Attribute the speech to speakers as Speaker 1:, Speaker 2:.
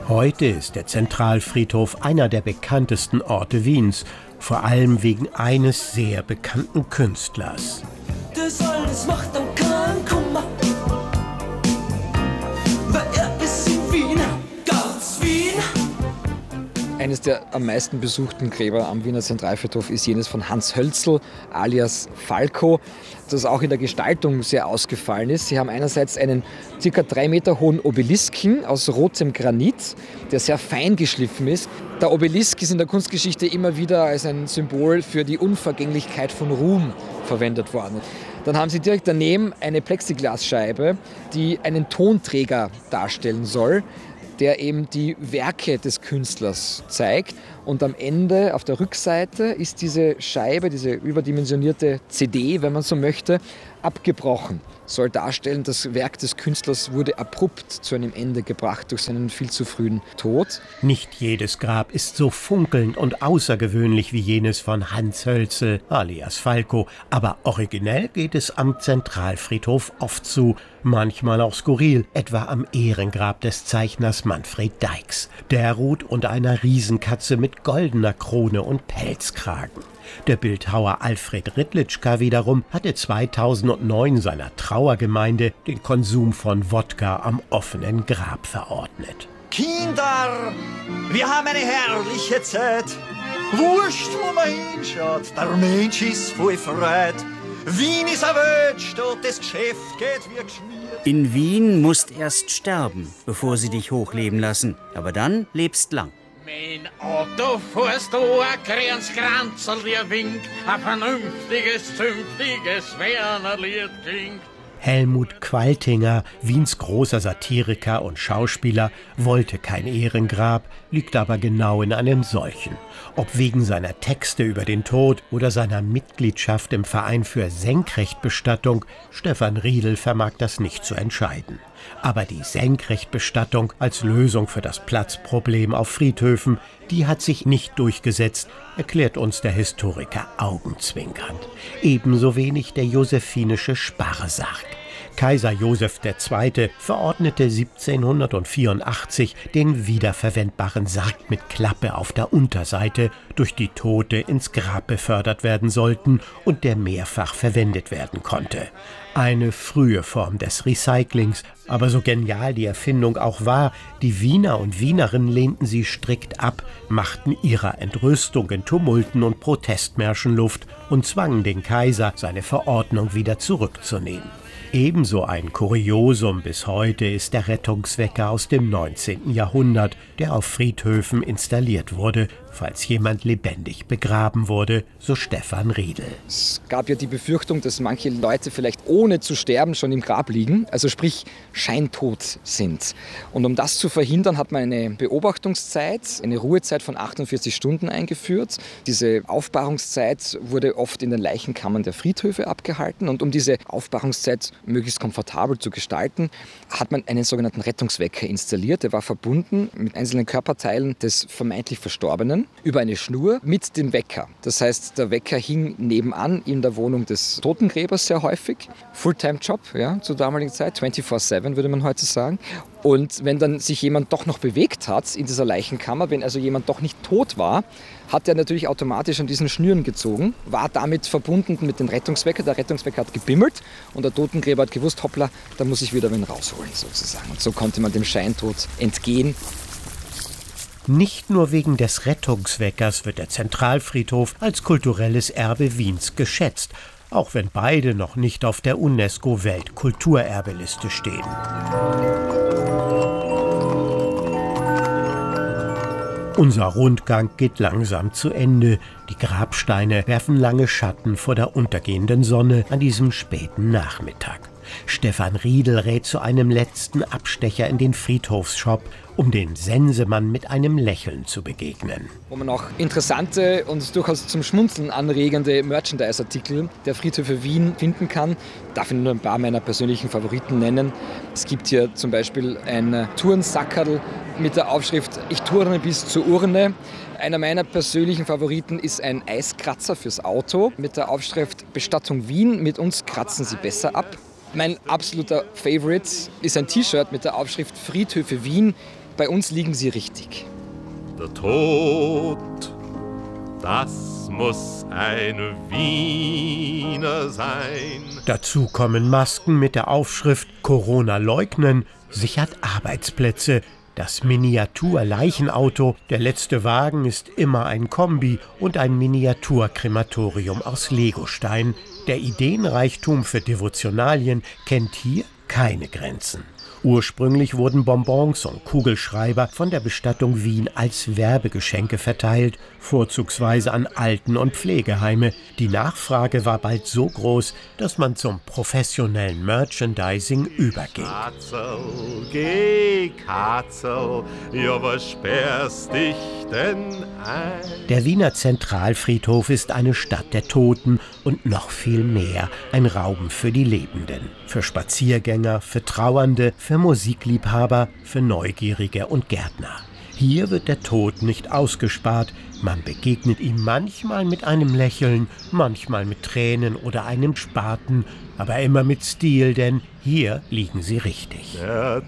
Speaker 1: Heute ist der Zentralfriedhof einer der bekanntesten Orte Wiens, vor allem wegen eines sehr bekannten Künstlers.
Speaker 2: Das alles macht dann keinen Kummer, weil er ist in Wien, ganz Wien.
Speaker 3: Eines der am meisten besuchten Gräber am Wiener Zentralfriedhof ist jenes von Hans Hölzl alias Falco, das auch in der Gestaltung sehr ausgefallen ist. Sie haben einerseits einen ca. 3 Meter hohen Obelisken aus rotem Granit, der sehr fein geschliffen ist. Der Obelisk ist in der Kunstgeschichte immer wieder als ein Symbol für die Unvergänglichkeit von Ruhm verwendet worden. Dann haben sie direkt daneben eine Plexiglasscheibe, die einen Tonträger darstellen soll, der eben die Werke des Künstlers zeigt. Und am Ende, auf der Rückseite, ist diese Scheibe, diese überdimensionierte CD, wenn man so möchte, abgebrochen. Soll darstellen, das Werk des Künstlers wurde abrupt zu einem Ende gebracht durch seinen viel zu frühen Tod.
Speaker 1: Nicht jedes Grab ist so funkelnd und außergewöhnlich wie jenes von Hans Hölzl alias Falco, aber originell geht es am Zentralfriedhof oft zu, manchmal auch skurril, etwa am Ehrengrab des Zeichners Manfred Deix. Der ruht unter einer Riesenkatze mit goldener Krone und Pelzkragen. Der Bildhauer Alfred Ritlitschka wiederum hatte 2009 seiner Trauergemeinde den Konsum von Wodka am offenen Grab verordnet.
Speaker 4: Kinder, wir haben eine herrliche Zeit. Wurscht, wo man hinschaut, der Mensch ist voll Freude. Wien ist eine Weltstadt, das Geschäft geht wie geschmiert.
Speaker 5: In Wien musst erst sterben, bevor sie dich hochleben lassen. Aber dann lebst lang.
Speaker 6: Mein Auto fährst du, ein Kranzkranzl, der Wink, ein vernünftiges, zünftiges Wernerlied klingt.
Speaker 1: Helmut Qualtinger, Wiens großer Satiriker und Schauspieler, wollte kein Ehrengrab, liegt aber genau in einem solchen. Ob wegen seiner Texte über den Tod oder seiner Mitgliedschaft im Verein für Senkrechtbestattung, Stefan Riedl vermag das nicht zu entscheiden. Aber die Senkrechtbestattung als Lösung für das Platzproblem auf Friedhöfen, die hat sich nicht durchgesetzt, erklärt uns der Historiker augenzwinkernd. Ebenso wenig der josephinische Sparresarg. Kaiser Joseph II. Verordnete 1784 den wiederverwendbaren Sarg mit Klappe auf der Unterseite, durch die Tote ins Grab befördert werden sollten und der mehrfach verwendet werden konnte. Eine frühe Form des Recyclings, aber so genial die Erfindung auch war, die Wiener und Wienerinnen lehnten sie strikt ab, machten ihrer Entrüstung in Tumulten und Protestmärschen Luft und zwangen den Kaiser, seine Verordnung wieder zurückzunehmen. Ebenso ein Kuriosum bis heute ist der Rettungswecker aus dem 19. Jahrhundert, der auf Friedhöfen installiert wurde, falls jemand lebendig begraben wurde, so Stefan Riedl.
Speaker 3: Es gab ja die Befürchtung, dass manche Leute vielleicht ohne zu sterben schon im Grab liegen, also sprich scheintot sind. Und um das zu verhindern, hat man eine Beobachtungszeit, eine Ruhezeit von 48 Stunden eingeführt. Diese Aufbahrungszeit wurde oft in den Leichenkammern der Friedhöfe abgehalten. Und um diese Aufbahrungszeit möglichst komfortabel zu gestalten, hat man einen sogenannten Rettungswecker installiert. Der war verbunden mit einzelnen Körperteilen des vermeintlich Verstorbenen über eine Schnur mit dem Wecker. Das heißt, der Wecker hing nebenan in der Wohnung des Totengräbers sehr häufig. Fulltime-Job, ja, zur damaligen Zeit, 24/7 würde man heute sagen. Und wenn dann sich jemand doch noch bewegt hat in dieser Leichenkammer, wenn also jemand doch nicht tot war, hat er natürlich automatisch an diesen Schnüren gezogen, war damit verbunden mit dem Rettungswecker. Der Rettungswecker hat gebimmelt und der Totengräber hat gewusst, hoppla, da muss ich wieder wen rausholen sozusagen. Und so konnte man dem Scheintod entgehen.
Speaker 1: Nicht nur wegen des Rettungsweckers wird der Zentralfriedhof als kulturelles Erbe Wiens geschätzt, auch wenn beide noch nicht auf der UNESCO-Weltkulturerbeliste stehen. Unser Rundgang geht langsam zu Ende. Die Grabsteine werfen lange Schatten vor der untergehenden Sonne an diesem späten Nachmittag. Stefan Riedl rät zu einem letzten Abstecher in den Friedhofsshop, um den Sensemann mit einem Lächeln zu begegnen.
Speaker 3: Wo man auch interessante und durchaus zum Schmunzeln anregende Merchandise-Artikel der Friedhöfe Wien finden kann. Darf ich nur ein paar meiner persönlichen Favoriten nennen. Es gibt hier zum Beispiel ein Turnensackerl mit der Aufschrift „Ich turne bis zur Urne". Einer meiner persönlichen Favoriten ist ein Eiskratzer fürs Auto mit der Aufschrift „Bestattung Wien, mit uns kratzen Sie besser ab". Mein absoluter Favorite ist ein T-Shirt mit der Aufschrift „Friedhöfe Wien, bei uns liegen sie richtig.
Speaker 7: Der Tod, das muss ein Wiener sein.
Speaker 1: Dazu kommen Masken mit der Aufschrift Corona leugnen, sichert Arbeitsplätze. Das Miniatur-Leichenauto, der letzte Wagen ist immer ein Kombi und ein Miniaturkrematorium aus Legostein. Der Ideenreichtum für Devotionalien kennt hier keine Grenzen. Ursprünglich wurden Bonbons und Kugelschreiber von der Bestattung Wien als Werbegeschenke verteilt, vorzugsweise an Alten- und Pflegeheime. Die Nachfrage war bald so groß, dass man zum professionellen Merchandising überging.
Speaker 7: Katzel, geh Katzel, ja was sperrst dich denn ein?
Speaker 1: Der Wiener Zentralfriedhof ist eine Stadt der Toten und noch viel mehr, ein Raum für die Lebenden. Für Spaziergänger, für Trauernde, für Musikliebhaber, für Neugierige und Gärtner. Hier wird der Tod nicht ausgespart, man begegnet ihm manchmal mit einem Lächeln, manchmal mit Tränen oder einem Spaten, aber immer mit Stil, denn hier liegen sie richtig.
Speaker 7: Der